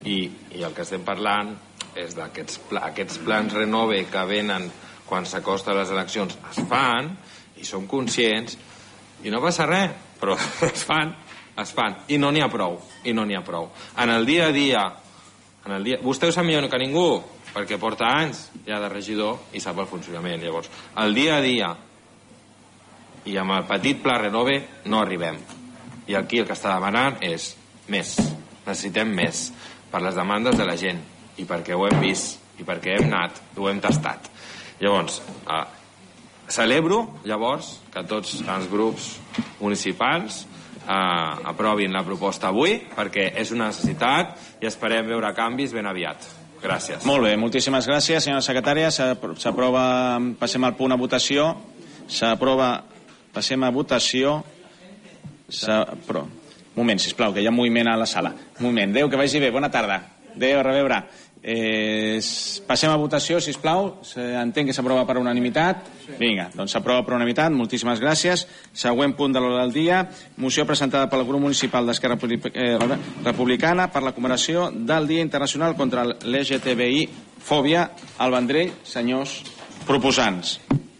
I el que estem parlant és d'aquests plans Renove que venen quan s'acosta a les eleccions, es fan i som conscients i no passa res, però es fan i no n'hi ha prou, en el dia a dia, vostè ho sap millor que ningú perquè porta anys ja de regidor i sap el funcionament. Llavors, el dia a dia i amb el petit pla Renove no arribem, i aquí el que està demanant és més, necessitem més per les demandes de la gent i perquè ho hem vist i perquè hem anat, ho hem tastat. Llavors, celebro llavors que tots els grups municipals aprovin la proposta avui perquè és una necessitat i esperem veure canvis ben aviat. Gràcies. Molt bé, moltíssimes gràcies, senyora secretària. S'aprova, passem al punt a votació. S'aprova, passem a votació. Un moment, sisplau, que hi ha moviment a la sala. Un moment, adéu, que vagi bé, bona tarda. Adéu, a reveure. Passem a votació, sisplau. Entenc que s'aprova per unanimitat. Vinga, doncs s'aprova per unanimitat. Moltíssimes gràcies. Següent punt de l'ordre del dia. Moció presentada pel grup municipal d'Esquerra Republicana per la commemoració del Dia Internacional contra l'LGTBI fòbia al Vendrell. Senyors proposants.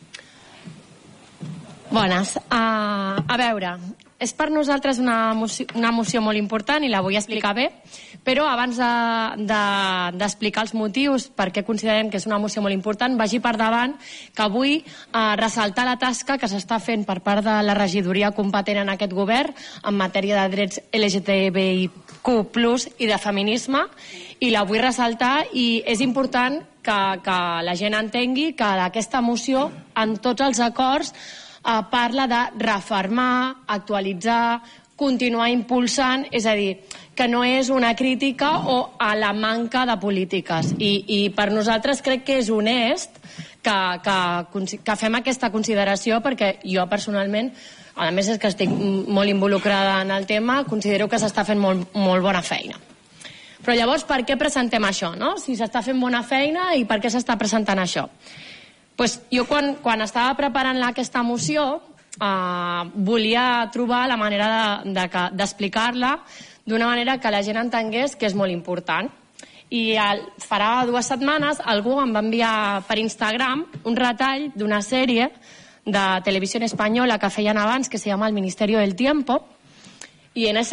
Bones. A veure, és per nosaltres una moció molt important i la vull explicar bé, però abans d'explicar els motius per què considerem que és una moció molt important, vagi per davant que vull ressaltar la tasca que s'està fent per part de la regidoria competent en aquest govern en matèria de drets LGTBIQ+ i de feminisme, i la vull ressaltar, i és important que la gent entengui que aquesta moció, en tots els acords, parla de refermar, actualitzar, continuar impulsant, és a dir, que no és una crítica o a la manca de polítiques. I per nosaltres crec que és honest que fem aquesta consideració, perquè jo personalment, a més és que estic molt involucrada en el tema, considero que s'està fent molt bona feina. Però llavors, per què presentem això, no? Si s'està fent bona feina, i per què s'està presentant això? Jo quan estava preparant aquesta moció volia trobar la manera d'explicar-la d'una manera que la gent entengués que és molt important. I farà 2 setmanes algú em va enviar per Instagram un retall d'una sèrie de Televisión Española que feien abans, que se llama El Ministerio del Tiempo, y en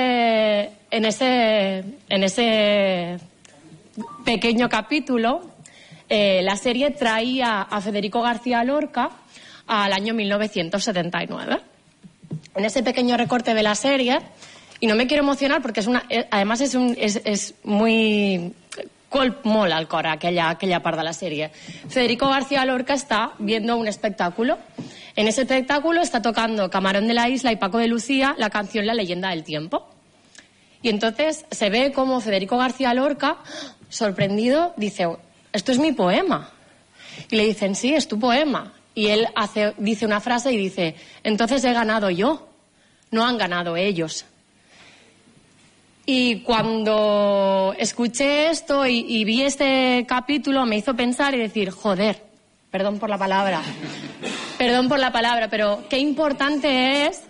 ese pequeño capítulo la serie traía a Federico García Lorca al año 1979. En ese pequeño recorte de la serie, y no me quiero emocionar porque además es muy mola al cor aquella part de la serie. Federico García Lorca está viendo un espectáculo. En ese espectáculo está tocando Camarón de la Isla y Paco de Lucía la canción La Leyenda del Tiempo. Y entonces se ve como Federico García Lorca, sorprendido, dice: esto es mi poema. Y le dicen: sí, es tu poema. Y él dice una frase y dice: entonces he ganado yo, no han ganado ellos. Y cuando escuché esto y vi este capítulo, me hizo pensar y decir: joder, perdón por la palabra, pero qué importante es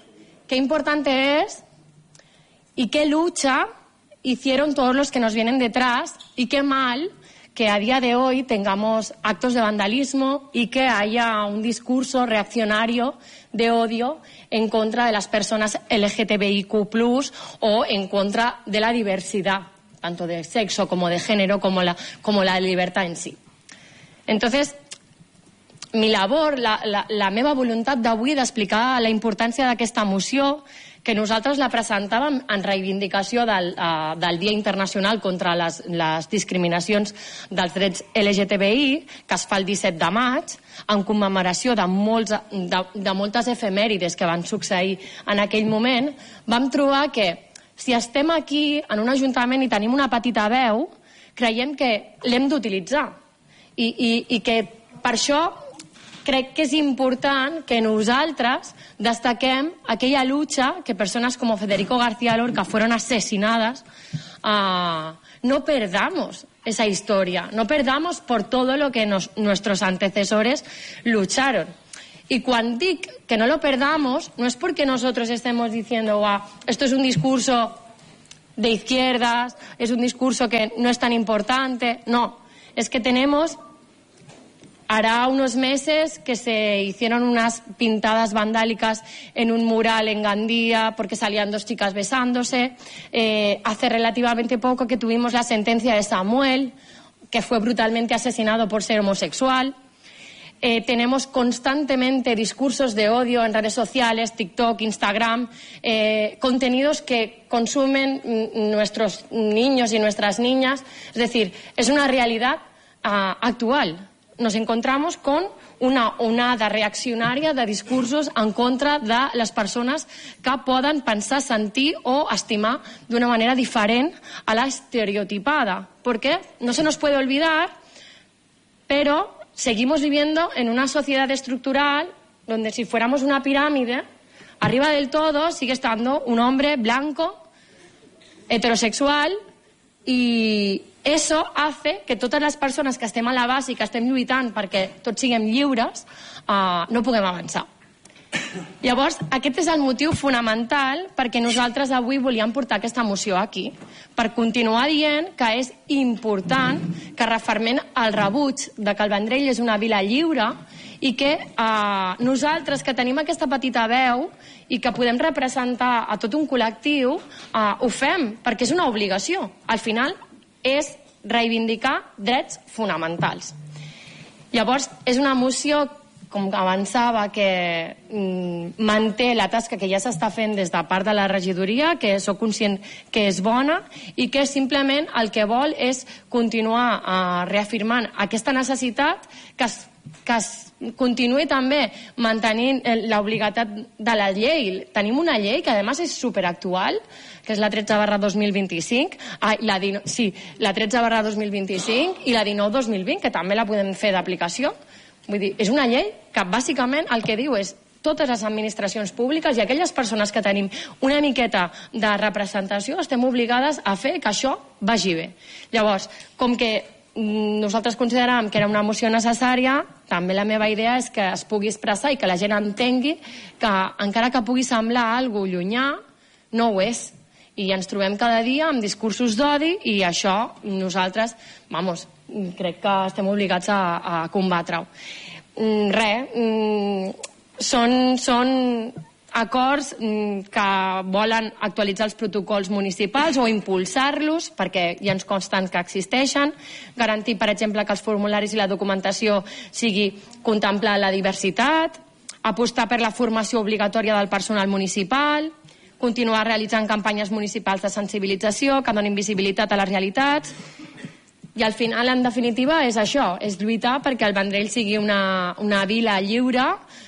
y qué lucha hicieron todos los que nos vienen detrás, y qué mal que a día de hoy tengamos actos de vandalismo y que haya un discurso reaccionario de odio en contra de las personas LGTBIQ+ o en contra de la diversidad, tanto de sexo como de género, como la libertad en sí. Entonces, mi labor, la meva voluntat d'avui d'explicar la importància d'aquesta moció, que nosaltres la presentàvem en reivindicació del Dia Internacional contra les discriminacions dels drets LGTBI, que es fa el 17 de maig, en commemoració de moltes efemèrides que van succeir en aquell moment, vam trobar que si estem aquí en un ajuntament i tenim una petita veu, creiem que l'hem d'utilitzar. I que per això crec que és important que nosaltres destaquem aquella lucha que personas como Federico García Lorca fueron asesinadas. No perdamos esa historia, no perdamos por todo lo que nuestros antecesores lucharon. Y cuando digo que no lo perdamos, no es porque nosotros estemos diciendo esto es un discurso de izquierdas, es un discurso que no es tan importante. No, es que tenemos... Hará unos meses que se hicieron unas pintadas vandálicas en un mural en Gandía porque salían dos chicas besándose. Hace relativamente poco que tuvimos la sentencia de Samuel, que fue brutalmente asesinado por ser homosexual. Tenemos constantemente discursos de odio en redes sociales, TikTok, Instagram, contenidos que consumen nuestros niños y nuestras niñas. Es decir, es una realidad actual. Nos encontramos con una onada reaccionària de discursos en contra de les persones que poden pensar, sentir o estimar d'una manera diferent a la estereotipada. Porque no se nos puede olvidar, pero seguimos viviendo en una sociedad estructural donde si fuéramos una pirámide, arriba del todo sigue estando un hombre blanco, heterosexual, i eso hace que totes les persones que estem a la base i que estem lluitant perquè tots siguem lliures no puguem avançar. Llavors, aquest és el motiu fonamental perquè nosaltres avui volíem portar aquesta moció aquí, per continuar dient que és important que refermem el rebuig de que el Vendrell és una vila lliure i que nosaltres que tenim aquesta petita veu i que podem representar a tot un col·lectiu ho fem perquè és una obligació. Al final és reivindicar drets fonamentals. Llavors, és una moció, com avançava, que manté la tasca que ja s'està fent des de part de la regidoria, que soc conscient que és bona i que simplement el que vol és continuar reafirmant aquesta necessitat que es continuï també mantenint l'obligatat de la llei. Tenim una llei que a més és superactual, que és la 13/2025, la 13/2025 i la 19/2020, que també la podem fer d'aplicació. Vull dir, és una llei que bàsicament el que diu és totes les administracions públiques i aquelles persones que tenim una miqueta de representació estem obligades a fer que això vagi bé. Llavors, com que nosaltres consideràvem que era una moció necessària, també la meva idea és que es pugui expressar i que la gent entengui que encara que pugui semblar alguna cosa llunyà, no ho és. I ens trobem cada dia amb discursos d'odi i això nosaltres, crec que estem obligats a combatre-ho. Són acords que volen actualitzar els protocols municipals o impulsar-los perquè ja ens consten que existeixen, garantir, per exemple, que els formularis i la documentació sigui contemplar la diversitat, apostar per la formació obligatòria del personal municipal, continuar realitzant campanyes municipals de sensibilització que donin visibilitat a les realitats. I al final, en definitiva, és això, és lluitar perquè el Vendrell sigui una vila lliure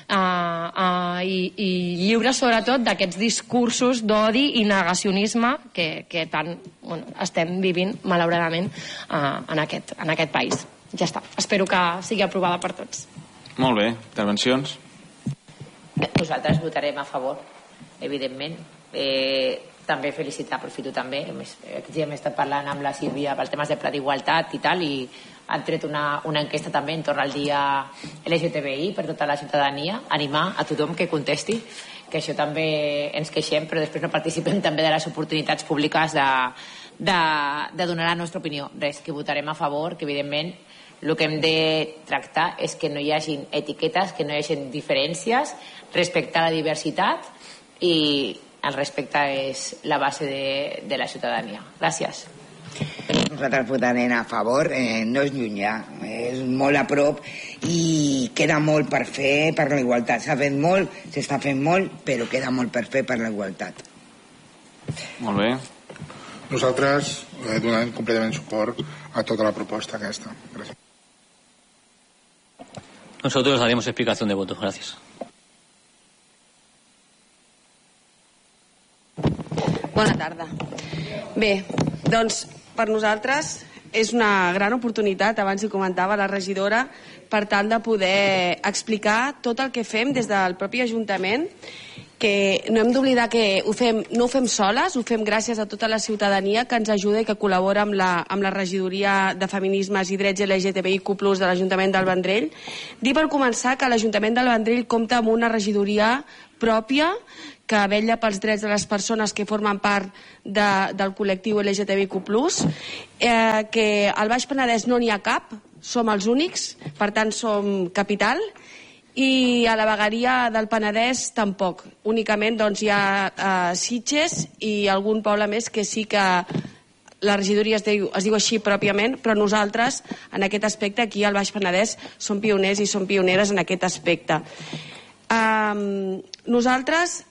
i lliure sobretot d'aquests discursos d'odi i negacionisme que tant estem vivint, malauradament, en aquest país. Ja està. Espero que sigui aprovada per tots. Molt bé. Intervencions? Nosaltres votarem a favor, evidentment. També felicitar, aprofito també, hem estat parlant amb la Sílvia pel temes de pla d'igualtat i tal, i han tret una enquesta també entorn al dia LGTBI per tota la ciutadania, animar a tothom que contesti, que això també ens queixem però després no participem també de les oportunitats públiques de donar la nostra opinió. Res, que votarem a favor, que evidentment el que hem de tractar és que no hi hagin etiquetes, que no hi hagin diferències, respectar la diversitat i el respecte és la base de la ciutadania. Gràcies. Nosaltres votarem a favor, no és llunyà, és molt a prop i queda molt per fer per la igualtat. S'ha fet molt, s'està fent molt, però queda molt per fer per la igualtat. Molt bé. Nosaltres donarem completament suport a tota la proposta aquesta. Gràcies. Nosotros daremos explicación de voto. Gracias. Bona tarda. Bé, doncs per nosaltres és una gran oportunitat, abans hi comentava la regidora, per tal de poder explicar tot el que fem des del propi Ajuntament que no hem d'oblidar que no ho fem soles, ho fem gràcies a tota la ciutadania que ens ajuda i que col·labora amb la regidoria de Feminismes i Drets LGTBIQ+ de l'Ajuntament del Vendrell. Dir per començar que l'Ajuntament del Vendrell compta amb una regidoria pròpia que vetlla pels drets de les persones que formen part del col·lectiu LGTBIQ+, que al Baix Penedès no n'hi ha cap, som els únics, per tant som capital, i a la vegueria del Penedès tampoc. Únicament hi ha Sitges i algun poble més que sí que la regidoria es diu així pròpiament, però nosaltres en aquest aspecte aquí al Baix Penedès som pioners i som pioneres en aquest aspecte. Nosaltres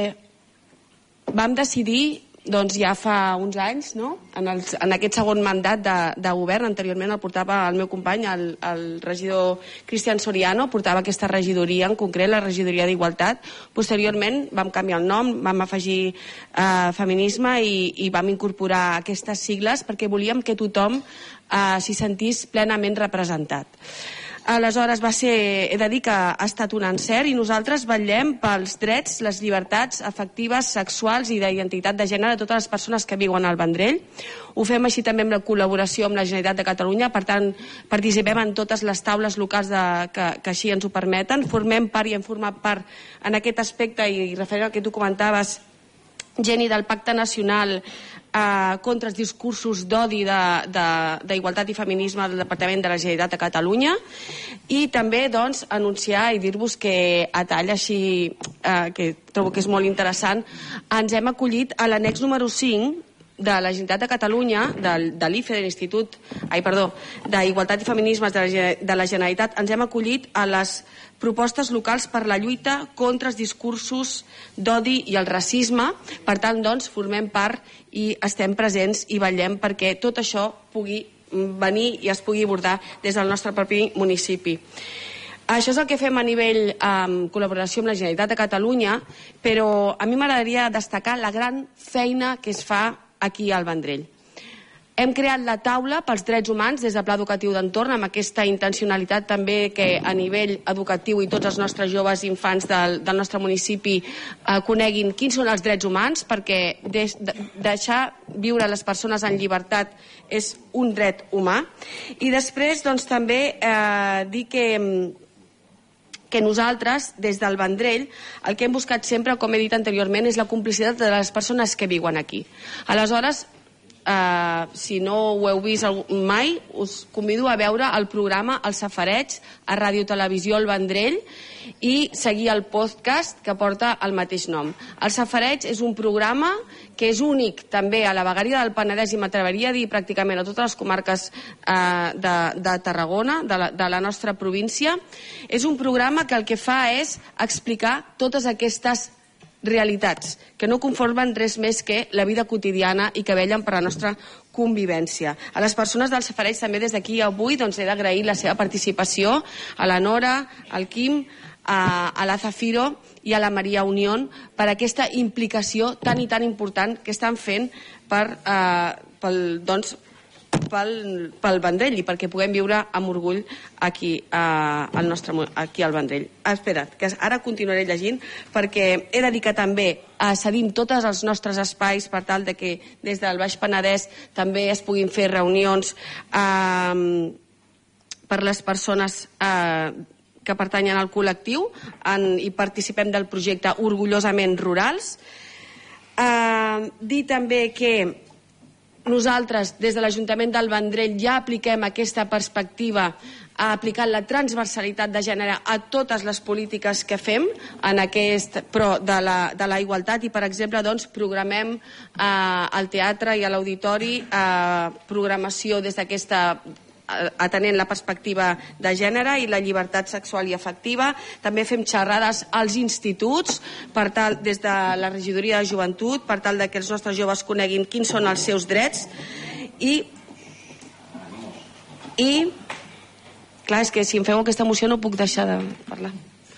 vam decidir ja fa uns anys, en aquest segon mandat de govern, anteriorment el portava el meu company, el regidor Cristian Soriano, portava aquesta regidoria, en concret la regidoria d'Igualtat. Posteriorment vam canviar el nom, vam afegir feminisme i vam incorporar aquestes sigles perquè volíem que tothom s'hi sentís plenament representat. Aleshores he de dir que ha estat un encert i nosaltres vetllem pels drets, les llibertats afectives, sexuals i d'identitat de gènere de totes les persones que viuen al Vendrell. Ho fem així també amb la col·laboració amb la Generalitat de Catalunya, per tant participem en totes les taules locals que així ens ho permeten. Formem part i hem format part en aquest aspecte i referent al que tu comentaves, Geni, del Pacte Nacional contra els discursos d'odi d'Igualtat i Feminisme del Departament de la Generalitat de Catalunya, i també anunciar i dir-vos que a tall així, que trobo que és molt interessant, ens hem acollit a l'annex número 5 de la Generalitat de Catalunya, de l'IFE, de l'Institut d'Igualtat i Feminismes de la Generalitat. Ens hem acollit a les propostes locals per la lluita contra els discursos d'odi i el racisme. Per tant, formem part i estem presents i vetllem perquè tot això pugui venir i es pugui abordar des del nostre propi municipi. Això és el que fem a nivell col·laboració amb la Generalitat de Catalunya, però a mi m'agradaria destacar la gran feina que es fa aquí al Vendrell. Hem creat la taula pels drets humans des del Pla Educatiu d'Entorn, amb aquesta intencionalitat també que a nivell educatiu i tots els nostres joves i infants del nostre municipi coneguin quins són els drets humans, perquè deixar viure les persones en llibertat és un dret humà. I després també dir que nosaltres, des del Vendrell, el que hem buscat sempre, com he dit anteriorment, és la complicitat de les persones que viuen aquí. Aleshores, si no ho heu vist mai, us convido a veure el programa El Safareig a Ràdio Televisió El Vendrell i seguir el podcast que porta el mateix nom. El Safareig és un programa que és únic també a la vegueria del Penedès i m'atreviria a dir pràcticament a totes les comarques de Tarragona, de la nostra província. És un programa que el que fa és explicar totes aquestes realitats que no conformen res més que la vida quotidiana i que vetllen per la nostra convivència. A les persones del Safareig també des d'aquí avui he d'agrair la seva participació, a la Nora, al Quim, a la Zafiro i a la Maria Unión per aquesta implicació tan i tan important que estan fent pel Vendrell i perquè puguem viure amb orgull aquí al Vendrell. Espera't, que ara continuaré llegint perquè he de dir que també cedim tots els nostres espais per tal de que des del Baix Penedès també es puguin fer reunions per les persones que pertanyen al col·lectiu i participem del projecte Orgullosament Rurals. Dir també que nosaltres, des de l'Ajuntament del Vendrell, ja apliquem aquesta perspectiva aplicant la transversalitat de gènere a totes les polítiques que fem en aquest pro de la igualtat i, per exemple, programem al teatre i a l'auditori programació des d'aquesta atenent la perspectiva de gènere i la llibertat sexual i afectiva. També fem xerrades als instituts des de la regidoria de joventut per tal que els nostres joves coneguin quins són els seus drets i clar, és que si em feu aquesta moció no puc deixar de parlar.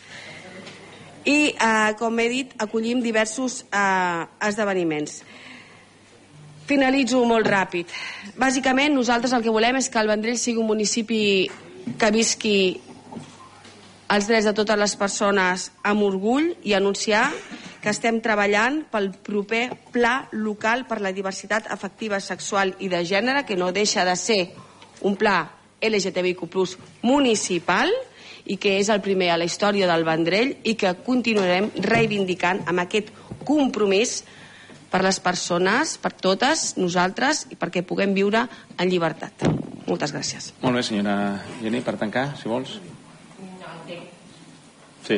I com he dit, acollim diversos esdeveniments. Finalitzo molt ràpid. Bàsicament, nosaltres el que volem és que el Vendrell sigui un municipi que visqui els drets de totes les persones amb orgull i anunciar que estem treballant pel proper pla local per la diversitat afectiva, sexual i de gènere, que no deixa de ser un pla LGTBIQ+ municipal i que és el primer a la història del Vendrell i que continuarem reivindicant amb aquest compromís per les persones, per totes nosaltres i perquè puguem viure en llibertat. Moltes gràcies. Molt bé, senyora Geni, per tancar, si vols. Sí.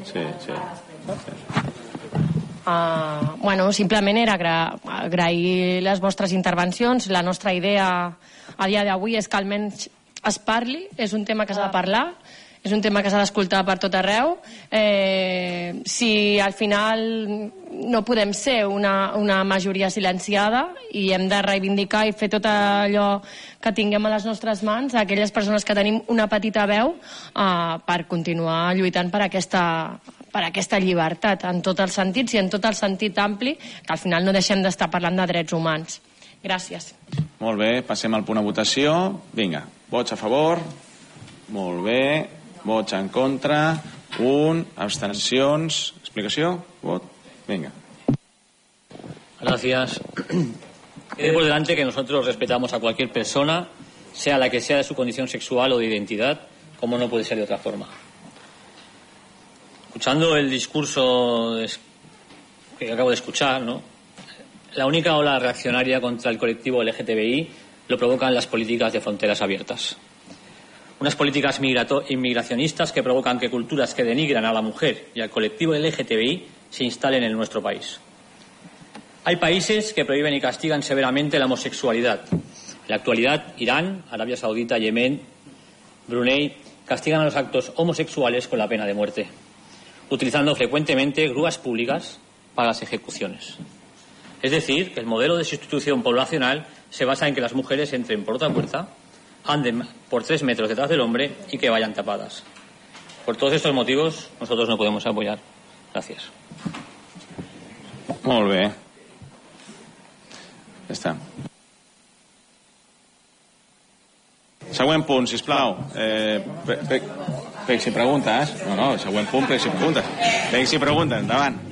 Bueno, simplement era agrair les vostres intervencions. La nostra idea a dia d'avui és que almenys es parli, és un tema que s'ha de parlar, és un tema que s'ha d'escoltar per tot arreu. Si al final no podem ser una majoria silenciada i hem de reivindicar i fer tot allò que tinguem a les nostres mans, aquelles persones que tenim una petita veu, per continuar lluitant per aquesta llibertat en tots els sentits i en tot el sentit ampli, que al final no deixem d'estar parlant de drets humans. Gràcies. Molt bé, passem al punt de votació. Vinga, vots a favor. Molt bé. Vots en contra. Abstencions. Explicació. Vot. Venga. Gracias. Quede por delante que nosotros respetamos a cualquier persona, sea la que sea de su condición sexual o de identidad, como no puede ser de otra forma. Escuchando el discurso que acabo de escuchar, ¿no? La única ola reaccionaria contra el colectivo LGTBI lo provocan las políticas de fronteras abiertas. Unas políticas inmigracionistas que provocan que culturas que denigran a la mujer y al colectivo LGTBI se instalen en nuestro país. Hay países que prohíben y castigan severamente la homosexualidad. En la actualidad, Irán, Arabia Saudita, Yemen, Brunei castigan a los actos homosexuales con la pena de muerte, utilizando frecuentemente grúas públicas para las ejecuciones. Es decir, que el modelo de sustitución poblacional se basa en que las mujeres entren por otra puerta, anden por 3 metros detrás del hombre y que vayan tapadas. Por todos estos motivos, nosotros no podemos apoyar. Gracias. Molt bé. Ja està. Següent punt, sisplau. Pec si preguntes. No, següent punt, pec si preguntes. Pec si preguntes, endavant.